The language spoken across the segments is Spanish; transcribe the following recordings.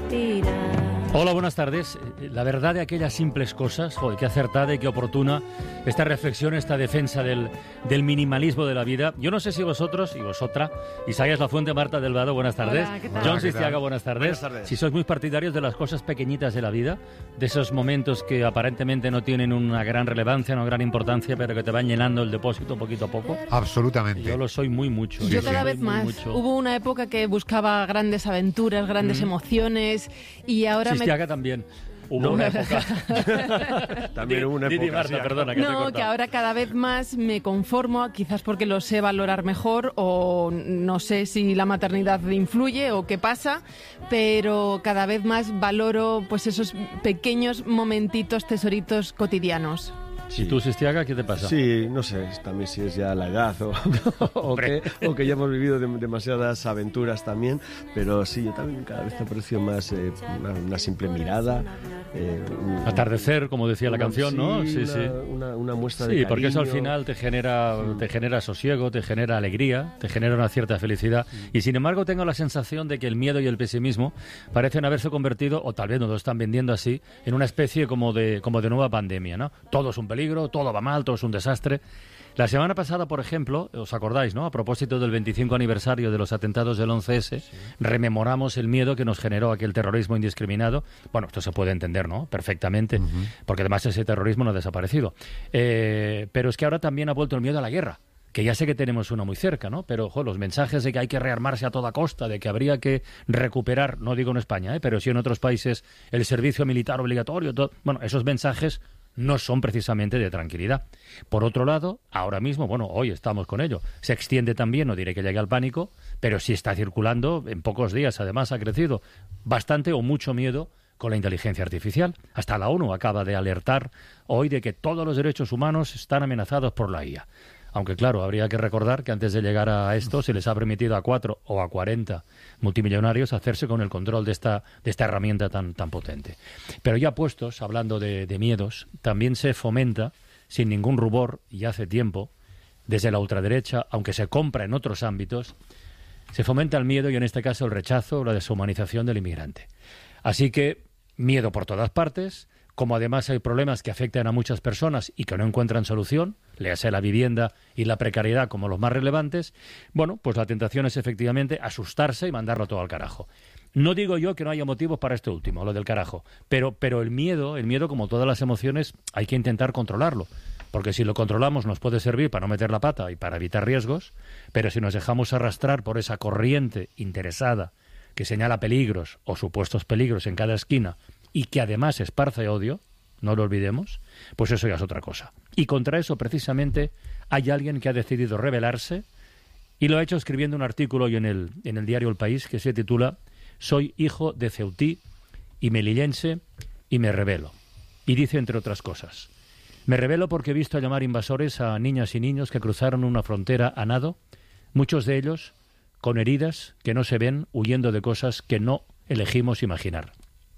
Hola, buenas tardes. La verdad de aquellas simples cosas, joder, qué acertada y qué oportuna esta reflexión, esta defensa del minimalismo de la vida. Yo no sé si vosotros y vosotras, Isaías Lafuente, Marta Delvado, buenas tardes. Hola, ¿qué tal? John Sistiaga, buenas tardes. Buenas tardes. Si sois muy partidarios de las cosas pequeñitas de la vida, de esos momentos que aparentemente no tienen una gran relevancia, una gran importancia, pero que te van llenando el depósito poquito a poco. Absolutamente. Yo lo soy mucho. Yo cada vez Muy más. mucho. Hubo una época que buscaba grandes aventuras, grandes emociones, y ahora Sistiaga también. Hubo una época. También hubo una época. Di, Marta, sí. perdona, que te he No, cortado. que ahora cada vez más me conformo, quizás porque lo sé valorar mejor, o no sé si la maternidad influye o qué pasa, pero cada vez más valoro pues esos pequeños momentitos, tesoritos cotidianos. ¿Y tú, Sistiaga, qué te pasa? Sí, no sé, también si es ya la edad o que ya hemos vivido demasiadas aventuras también, pero sí, yo también cada vez aprecio más una simple mirada. Atardecer, como decía la canción, ¿no? Sí, una muestra de Sí, cariño. porque eso al final te genera sosiego, te genera alegría, te genera una cierta felicidad. Y sin embargo tengo la sensación de que el miedo y el pesimismo parecen haberse convertido, o tal vez nos lo están vendiendo así, en una especie como de nueva pandemia, ¿no? Todo es un peligro, todo va mal, todo es un desastre. La semana pasada, por ejemplo, os acordáis, ¿no? A propósito del 25 aniversario de los atentados del 11S, rememoramos el miedo que nos generó aquel terrorismo indiscriminado. Bueno, esto se puede entender, ¿no? Perfectamente, porque además ese terrorismo no ha desaparecido. Pero es que ahora también ha vuelto el miedo a la guerra, que ya sé que tenemos uno muy cerca, ¿no? Pero, los mensajes de que hay que rearmarse a toda costa, de que habría que recuperar, no digo en España, pero sí en otros países, el servicio militar obligatorio, bueno, esos mensajes no son precisamente de tranquilidad. Por otro lado, ahora mismo, hoy estamos con ello, se extiende también, no diré que llegue al pánico, pero sí está circulando en pocos días, además ha crecido bastante o mucho miedo con la inteligencia artificial. Hasta la ONU acaba de alertar hoy de que todos los derechos humanos están amenazados por la IA. Aunque, claro, habría que recordar que antes de llegar a esto se les ha permitido a 4 o a 40 multimillonarios hacerse con el control de esta herramienta tan potente. Pero ya puestos, hablando de miedos, también se fomenta, sin ningún rubor, y hace tiempo, desde la ultraderecha, aunque se compra en otros ámbitos, se fomenta el miedo y en este caso el rechazo o la deshumanización del inmigrante. Así que miedo por todas partes. Como además hay problemas que afectan a muchas personas y que no encuentran solución, léase la vivienda y la precariedad como los más relevantes, pues la tentación es efectivamente asustarse y mandarlo todo al carajo. No digo yo que no haya motivos para esto último, lo del carajo, pero el miedo, como todas las emociones, hay que intentar controlarlo, porque si lo controlamos nos puede servir para no meter la pata y para evitar riesgos, pero si nos dejamos arrastrar por esa corriente interesada que señala peligros o supuestos peligros en cada esquina, y que además esparce odio, no lo olvidemos, pues eso ya es otra cosa. Y contra eso, precisamente, hay alguien que ha decidido rebelarse y lo ha hecho escribiendo un artículo hoy en el diario El País que se titula «Soy hijo de ceutí y melillense y me rebelo». Y dice, entre otras cosas, «Me rebelo porque he visto llamar invasores a niñas y niños que cruzaron una frontera a nado, muchos de ellos con heridas que no se ven, huyendo de cosas que no elegimos imaginar».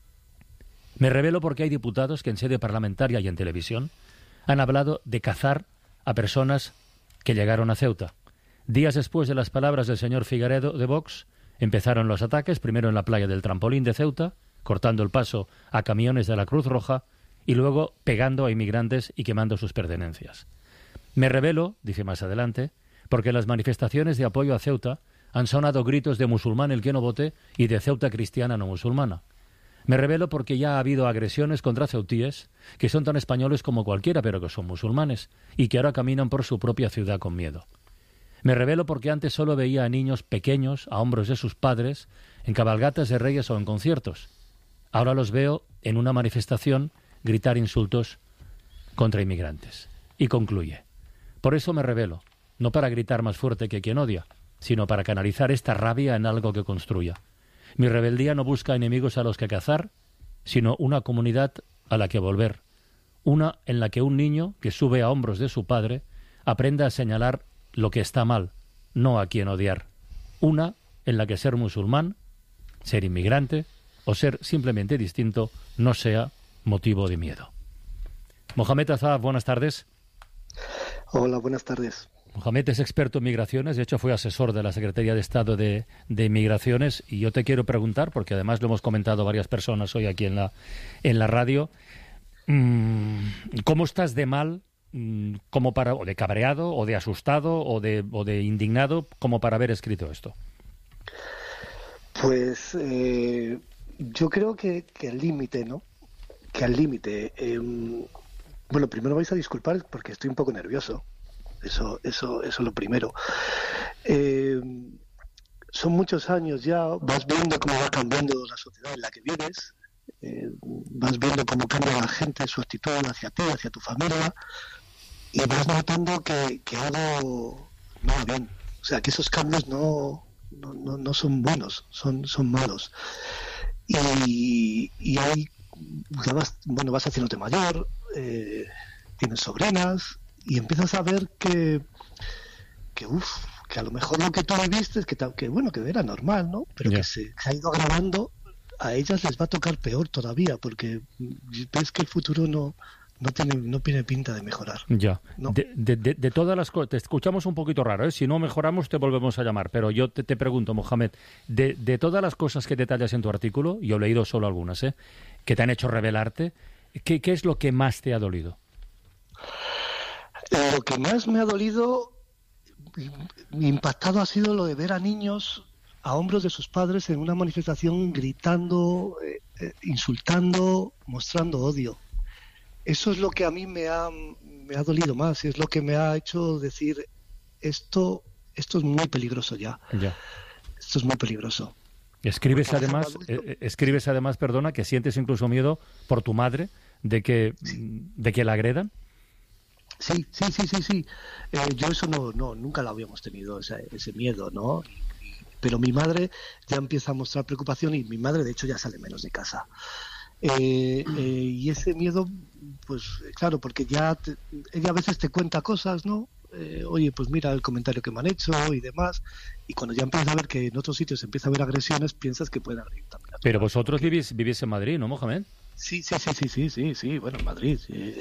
Me rebelo porque hay diputados que en sede parlamentaria y en televisión han hablado de cazar a personas que llegaron a Ceuta. Días después de las palabras del señor Figueredo de Vox, empezaron los ataques, primero en la playa del Trampolín de Ceuta, cortando el paso a camiones de la Cruz Roja, y luego pegando a inmigrantes y quemando sus pertenencias. Me rebelo, dice más adelante, porque en las manifestaciones de apoyo a Ceuta han sonado gritos de musulmán el que no vote y de Ceuta cristiana no musulmana. Me rebelo porque ya ha habido agresiones contra ceutíes que son tan españoles como cualquiera, pero que son musulmanes, y que ahora caminan por su propia ciudad con miedo. Me rebelo porque antes solo veía a niños pequeños, a hombros de sus padres, en cabalgatas de reyes o en conciertos. Ahora los veo en una manifestación gritar insultos contra inmigrantes. Y concluye: por eso me rebelo, no para gritar más fuerte que quien odia, sino para canalizar esta rabia en algo que construya. Mi rebeldía no busca enemigos a los que cazar, sino una comunidad a la que volver. Una en la que un niño que sube a hombros de su padre aprenda a señalar lo que está mal, no a quien odiar. Una en la que ser musulmán, ser inmigrante o ser simplemente distinto no sea motivo de miedo. Mohamed Azaf, buenas tardes. Hola, buenas tardes. Mohamed es experto en migraciones, de hecho fue asesor de la Secretaría de Estado de Migraciones, y yo te quiero preguntar, porque además lo hemos comentado varias personas hoy aquí en la radio, ¿cómo estás de mal, o de cabreado, o de asustado, o de indignado, como para haber escrito esto? Pues yo creo que al límite, ¿no? Que al límite. Bueno, primero vais a disculpar porque estoy un poco nervioso. Eso es lo primero. Son muchos años ya, vas viendo cómo va cambiando la sociedad en la que vives, vas viendo cómo cambia la gente, su actitud hacia ti, hacia tu familia, y vas notando que algo no va bien. O sea, que esos cambios no son buenos, son malos. Y ahí ya vas haciéndote mayor, tienes sobrinas, y empiezas a ver que a lo mejor lo que tú viviste que era normal, ¿no? Pero que se ha ido agravando, a ellas les va a tocar peor todavía, porque ves que el futuro no tiene pinta de mejorar. Ya. ¿No? De todas las cosas, te escuchamos un poquito raro, ¿eh? Si no mejoramos te volvemos a llamar, pero yo te pregunto, Mohamed, de todas las cosas que detallas en tu artículo, yo he leído solo algunas, que te han hecho rebelarte, ¿qué es lo que más te ha dolido? Lo que más me ha dolido, impactado, ha sido lo de ver a niños a hombros de sus padres en una manifestación gritando, insultando, mostrando odio. Eso es lo que a mí me ha dolido más, es lo que me ha hecho decir esto es muy peligroso ya. Esto es muy peligroso. Escribes además, perdona, que sientes incluso miedo por tu madre de que la agredan. Sí. Yo eso nunca lo habíamos tenido, ese miedo, ¿no? Pero mi madre ya empieza a mostrar preocupación, y mi madre de hecho ya sale menos de casa. Y ese miedo, pues claro, porque ella a veces te cuenta cosas, ¿no? Oye, pues mira el comentario que me han hecho y demás, y cuando ya empiezas a ver que en otros sitios empieza a haber agresiones, piensas que pueden agredir también. Pero vosotros vivís en Madrid, ¿no, Mohamed? Sí, bueno, en Madrid,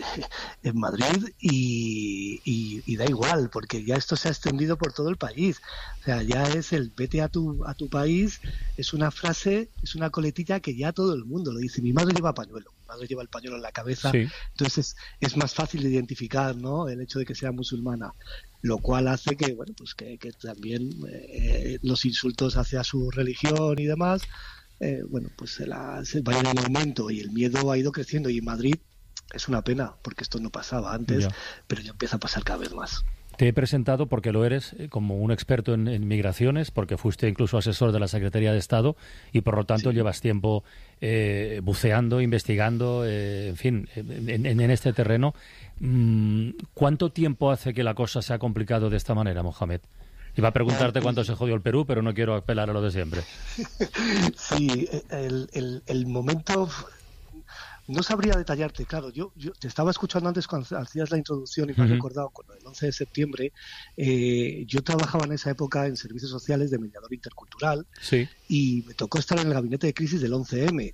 y da igual, porque ya esto se ha extendido por todo el país. O sea, ya es el vete a tu país, es una frase, es una coletilla que ya todo el mundo lo dice. Mi madre lleva pañuelo, mi madre lleva el pañuelo en la cabeza, sí. Entonces es más fácil de identificar, ¿no? El hecho de que sea musulmana, lo cual hace que, bueno, pues que también los insultos hacia su religión y demás, pues se vayan en aumento, y el miedo ha ido creciendo, y en Madrid es una pena porque esto no pasaba antes, pero ya empieza a pasar cada vez más. Te he presentado porque lo eres, como un experto en migraciones, porque fuiste incluso asesor de la Secretaría de Estado y por lo tanto llevas tiempo buceando, investigando, en fin, en este terreno. ¿Cuánto tiempo hace que la cosa se ha complicado de esta manera, Mohamed? Iba a preguntarte cuánto se jodió el Perú, pero no quiero apelar a lo de siempre. Sí, el momento... No sabría detallarte, claro. Yo te estaba escuchando antes cuando hacías la introducción y me has recordado con el 11 de septiembre. Yo trabajaba en esa época en servicios sociales de mediador intercultural, y me tocó estar en el gabinete de crisis del 11M.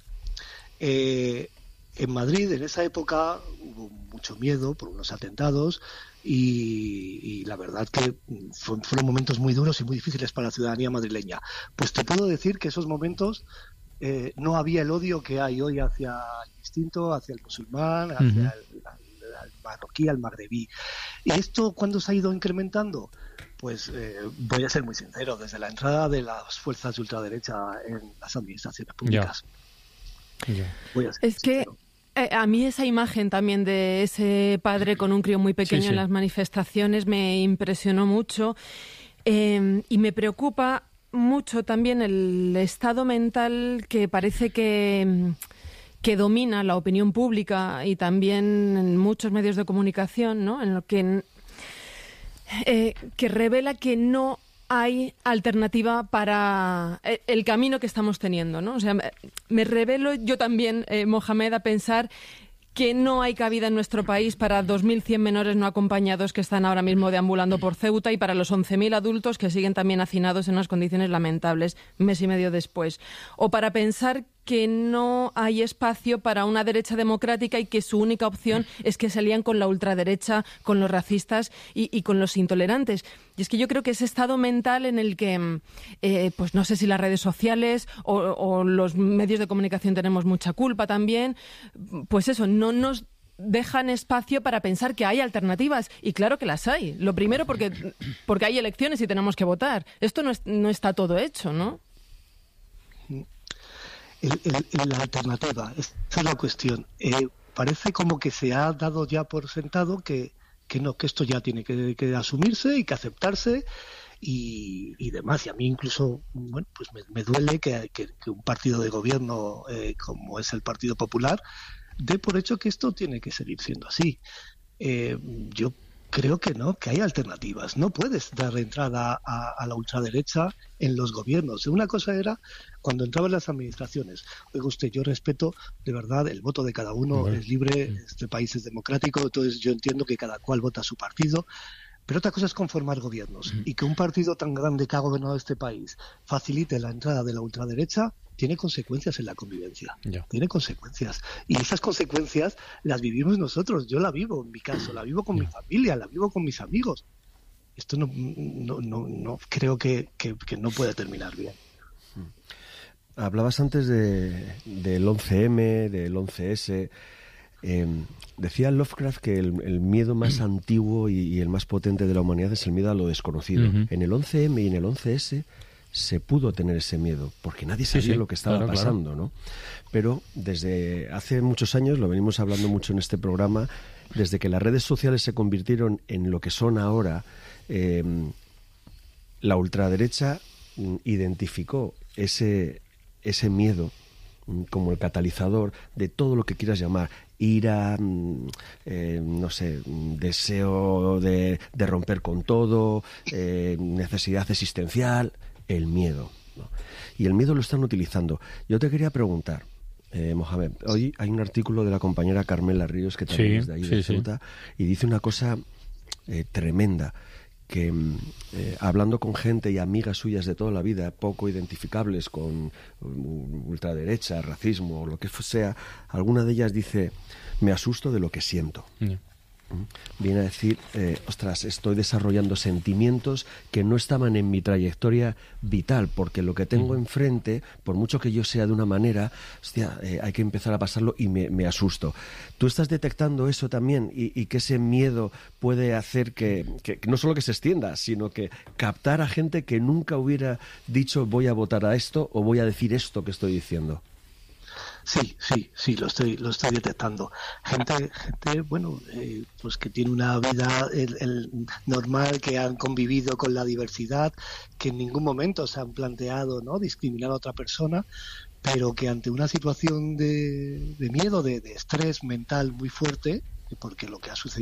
En Madrid, en esa época, hubo mucho miedo por unos atentados, y la verdad que fueron momentos muy duros y muy difíciles para la ciudadanía madrileña. Pues te puedo decir que esos momentos no había el odio que hay hoy hacia el distinto, hacia el musulmán, hacia el marroquí, al magrebí. ¿Y esto cuándo se ha ido incrementando? Pues voy a ser muy sincero, desde la entrada de las fuerzas de ultraderecha en las administraciones públicas. Es que a mí esa imagen también de ese padre con un crío muy pequeño en las manifestaciones me impresionó mucho, y me preocupa mucho también el estado mental que parece que domina la opinión pública y también en muchos medios de comunicación, ¿no? En lo que revela que no hay alternativa para el camino que estamos teniendo, ¿no? O sea, me revelo yo también, Mohamed, a pensar que no hay cabida en nuestro país para 2.100 menores no acompañados que están ahora mismo deambulando por Ceuta, y para los 11.000 adultos que siguen también hacinados en unas condiciones lamentables mes y medio después. O para pensar que no hay espacio para una derecha democrática y que su única opción es que se alían con la ultraderecha, con los racistas y con los intolerantes. Y es que yo creo que ese estado mental en el que, pues no sé si las redes sociales o los medios de comunicación tenemos mucha culpa también, pues eso, no nos dejan espacio para pensar que hay alternativas, y claro que las hay. Lo primero porque hay elecciones y tenemos que votar. Esto no está todo hecho, ¿no? La alternativa, esa es la cuestión. Parece como que se ha dado ya por sentado que esto ya tiene que asumirse y que aceptarse y demás. Y a mí incluso, bueno, pues me duele que un partido de gobierno como es el Partido Popular dé por hecho que esto tiene que seguir siendo así. Yo creo que no, que hay alternativas. No puedes dar entrada a la ultraderecha en los gobiernos. Una cosa era cuando entraba en las administraciones. Oiga usted, yo respeto de verdad el voto de cada uno, es libre, este país es democrático, entonces yo entiendo que cada cual vota a su partido. Pero otra cosa es conformar gobiernos. Y que un partido tan grande que ha gobernado este país facilite la entrada de la ultraderecha tiene consecuencias en la convivencia. Tiene consecuencias. Y esas consecuencias las vivimos nosotros. Yo la vivo, en mi caso. La vivo con mi familia, la vivo con mis amigos. Esto no creo que no puede terminar bien. Hablabas antes del 11M, del 11S. Decía Lovecraft que el miedo más antiguo y el más potente de la humanidad es el miedo a lo desconocido. En el 11M y en el 11S se pudo tener ese miedo, porque nadie sabía lo que estaba pasando, ¿no? Pero desde hace muchos años, lo venimos hablando mucho en este programa, desde que las redes sociales se convirtieron en lo que son ahora, la ultraderecha identificó ese miedo como el catalizador de todo lo que quieras llamar, ira, no sé, deseo de romper con todo, necesidad existencial, el miedo, ¿no? Y el miedo lo están utilizando. Yo te quería preguntar, Mohamed, hoy hay un artículo de la compañera Carmela Ríos, que también es de ahí, de Ceuta, y dice una cosa tremenda, que hablando con gente y amigas suyas de toda la vida, poco identificables con ultraderecha, racismo o lo que sea, alguna de ellas dice: me asusto de lo que siento. Viene a decir, ostras, estoy desarrollando sentimientos que no estaban en mi trayectoria vital, porque lo que tengo enfrente, por mucho que yo sea de una manera, hostia, hay que empezar a pasarlo y me asusto. ¿Tú estás detectando eso también y que ese miedo puede hacer que no solo que se extienda, sino que captar a gente que nunca hubiera dicho voy a votar a esto o voy a decir esto que estoy diciendo? Sí, lo estoy detectando. Gente, bueno, pues que tiene una vida normal, que han convivido con la diversidad, que en ningún momento se han planteado, ¿no?, discriminar a otra persona, pero que ante una situación de miedo, de estrés mental muy fuerte, porque lo que ha sucedido